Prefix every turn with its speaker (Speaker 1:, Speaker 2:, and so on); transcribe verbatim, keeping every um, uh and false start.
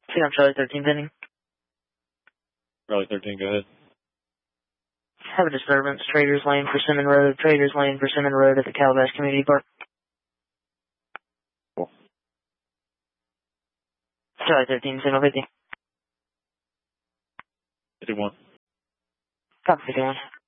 Speaker 1: See, I'm Charlie thirteen pending.
Speaker 2: Charlie thirteen, go ahead.
Speaker 1: Have a disturbance, Traders Lane, Persimmon Road, Traders Lane, Persimmon Road at the Calabash Community Park.
Speaker 2: Cool.
Speaker 1: Charlie thirteen, signal fifty.
Speaker 2: fifty-one.
Speaker 1: Copy fifty-one.